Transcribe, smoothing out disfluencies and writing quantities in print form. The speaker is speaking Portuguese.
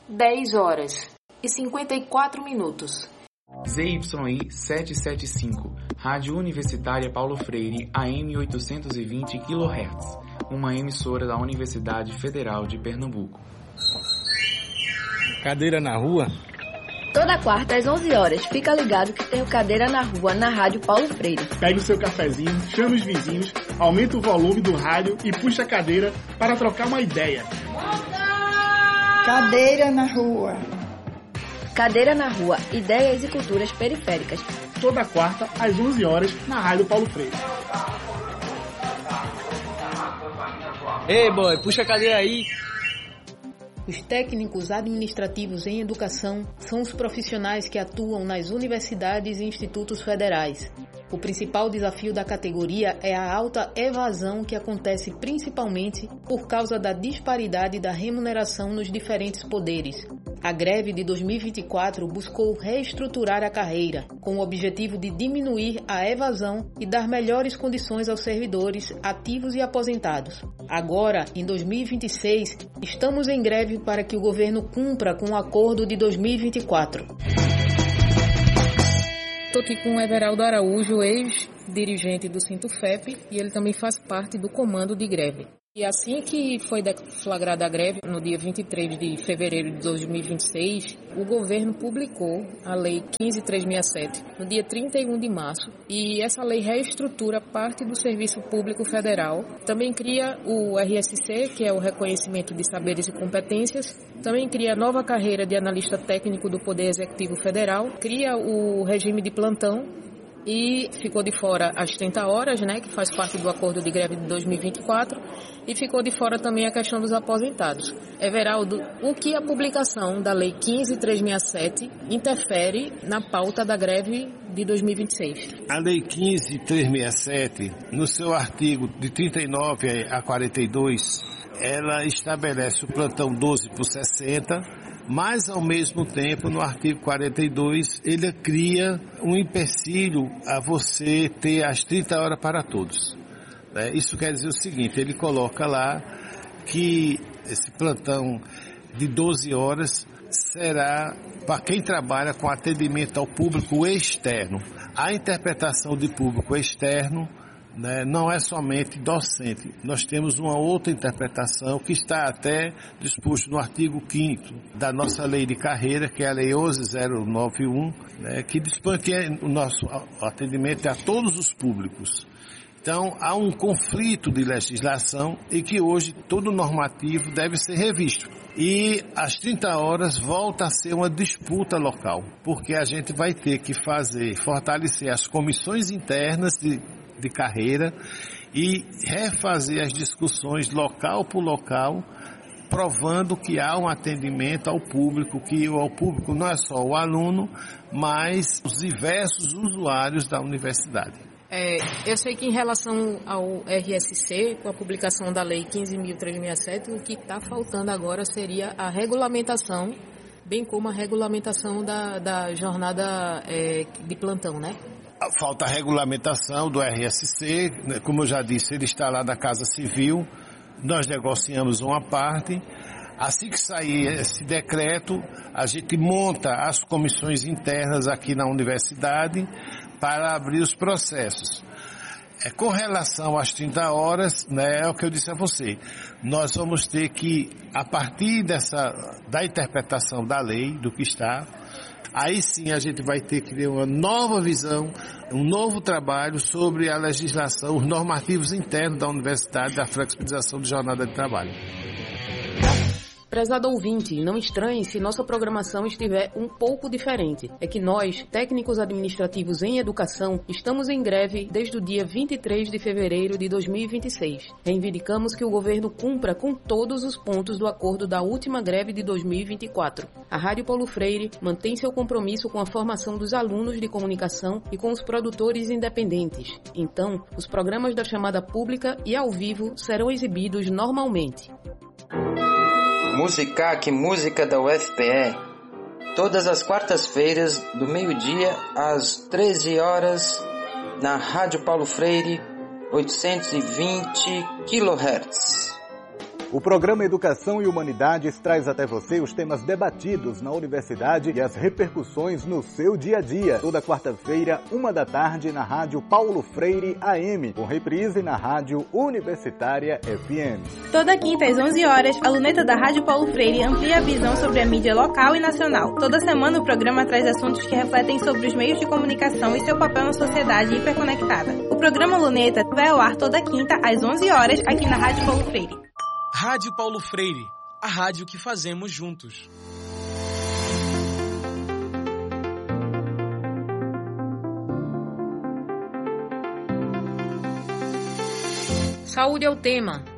10 horas e 54 minutos. ZYI 775, Rádio Universitária Paulo Freire, AM 820 kHz, uma emissora da Universidade Federal de Pernambuco. Cadeira na Rua? Toda quarta às 11 horas, fica ligado que tem o Cadeira na Rua na Rádio Paulo Freire. Pegue o seu cafezinho, chame os vizinhos, aumenta o volume do rádio e puxa a cadeira para trocar uma ideia. Cadeira na Rua. Cadeira na Rua, ideias e culturas periféricas. Toda quarta às 11 horas na Rádio Paulo Freire. Ei, boy, puxa a cadeira aí. Os técnicos administrativos em educação são os profissionais que atuam nas universidades e institutos federais. O principal desafio da categoria é a alta evasão que acontece principalmente por causa da disparidade da remuneração nos diferentes poderes. A greve de 2024 buscou reestruturar a carreira, com o objetivo de diminuir a evasão e dar melhores condições aos servidores ativos e aposentados. Agora, em 2026, estamos em greve para que o governo cumpra com o acordo de 2024. Estou aqui com o Everaldo Araújo, ex-dirigente do Sintufep, e ele também faz parte do comando de greve. E assim que foi deflagrada a greve, no dia 23 de fevereiro de 2026, o governo publicou a Lei 15.367, no dia 31 de março, e essa lei reestrutura parte do Serviço Público Federal, também cria o RSC, que é o Reconhecimento de Saberes e Competências, também cria a nova carreira de analista técnico do Poder Executivo Federal, cria o regime de plantão, e ficou de fora as 30 horas, que faz parte do acordo de greve de 2024, e ficou de fora também a questão dos aposentados. Everaldo, o que a publicação da Lei 15.367 interfere na pauta da greve de 2026? A Lei 15.367, no seu artigo de 39 a 42, ela estabelece o plantão 12 por 60, mas, ao mesmo tempo, no artigo 42, ele cria um empecilho a você ter as 30 horas para todos. Isso quer dizer o seguinte, ele coloca lá que esse plantão de 12 horas será para quem trabalha com atendimento ao público externo. A interpretação de público externo não é somente docente. Nós temos uma outra interpretação que está até disposto no artigo 5º da nossa lei de carreira, que é a Lei 11.091, que dispõe que o nosso atendimento é a todos os públicos. Então, há um conflito de legislação e que hoje todo normativo deve ser revisto. E às 30 horas volta a ser uma disputa local, porque a gente vai ter que fortalecer as comissões internas de carreira e refazer as discussões local por local, provando que há um atendimento ao público, que o público não é só o aluno, mas os diversos usuários da universidade. Eu sei que em relação ao RSC, com a publicação da Lei 15.367, o que está faltando agora seria a regulamentação, bem como a regulamentação da jornada de plantão, Falta a regulamentação do RSC, como eu já disse, ele está lá na Casa Civil, nós negociamos uma parte. Assim que sair esse decreto, a gente monta as comissões internas aqui na universidade para abrir os processos. Com relação às 30 horas, é o que eu disse a você, nós vamos ter que, a partir da interpretação da lei, do que está, aí sim a gente vai ter que ter uma nova visão, um novo trabalho sobre a legislação, os normativos internos da universidade, da flexibilização de jornada de trabalho. Prezado ouvinte, não estranhe se nossa programação estiver um pouco diferente. É que nós, técnicos administrativos em educação, estamos em greve desde o dia 23 de fevereiro de 2026. Reivindicamos que o governo cumpra com todos os pontos do acordo da última greve de 2024. A Rádio Paulo Freire mantém seu compromisso com a formação dos alunos de comunicação e com os produtores independentes. Então, os programas da chamada pública e ao vivo serão exibidos normalmente. Musicac, música da UFPE, todas as quartas-feiras, do meio-dia às 13 horas, na Rádio Paulo Freire, 820 kHz. O programa Educação e Humanidades traz até você os temas debatidos na universidade e as repercussões no seu dia a dia. Toda quarta-feira, 13h, na Rádio Paulo Freire AM, com reprise na Rádio Universitária FM. Toda quinta às 11h, a luneta da Rádio Paulo Freire amplia a visão sobre a mídia local e nacional. Toda semana o programa traz assuntos que refletem sobre os meios de comunicação e seu papel na sociedade hiperconectada. O programa Luneta vai ao ar toda quinta às 11h aqui na Rádio Paulo Freire. Rádio Paulo Freire, a rádio que fazemos juntos. Saúde é o tema.